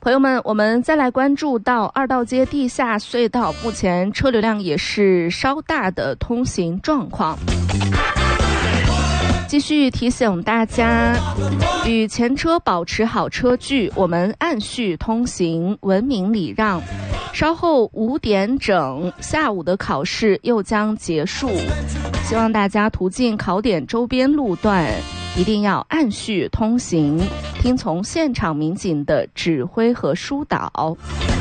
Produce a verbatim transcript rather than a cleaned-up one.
朋友们，我们再来关注到二道街地下隧道，目前车流量也是稍大的通行状况。继续提醒大家，与前车保持好车距，我们按序通行，文明礼让。稍后五点整，下午的考试又将结束，希望大家途径考点周边路段一定要按序通行，听从现场民警的指挥和疏导。